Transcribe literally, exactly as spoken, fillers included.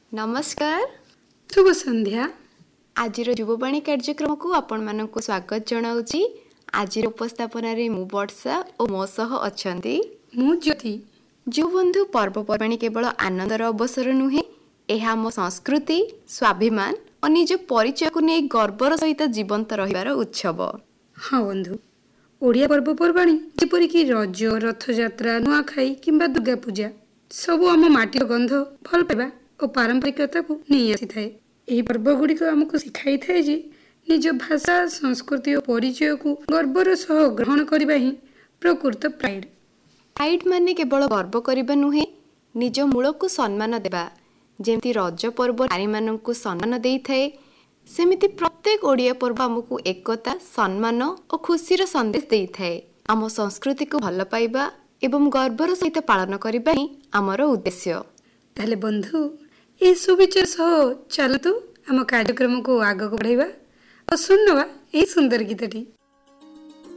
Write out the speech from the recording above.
नमस्कार। शुभ संध्या। आज युववाणी कार्यक्रम को आपण मानक स्वागत जनाऊँगी। आज उपस्थापन मु वर्षा और मो सह अछंती मु ज्योति। जो बंधु पर्वपर्वाणी केवल आनंदर अवसर नुहे, यह आम संस्कृति, स्वाभिमान और निज परिचय को नहीं गर्वर सहित जीवंत रहिबार उत्सव। हाँ बंधु, ओडिया पर्वपर्वाणी जेपरिक रज, रथयात्रा, नुआखाई किंबा दुर्गा पूजा सब आम माटी गंध, भल पाइबा और पारंपरिकता को नहीं आसी थाए। यही पर्व गुड़िक आमको शिखाई थाए जे निज भाषा, संस्कृति और परिचय को गर्वर सह ग्रहण करबा ही प्रकृत प्राइड। प्राइड माने केवल गर्व करबा नुहे, निज मूल को सम्मान देबा। जेमती रज पर्व नारी माननकु सम्मान देई थाए, सेमिति प्रत्येक ओडिया पर्व आमको एकता, सम्मान और खुशीर संदेश देई थाए। आम संस्कृति को भल पाइबा एवं गर्वर सहित पालन करबा ही आमर उद्देश्य। ताले बंधु, ये सुविचार सह चलतु आम कार्यक्रम को आगक बढ़ाइबा और सुनवा ये सुंदर गीतटी।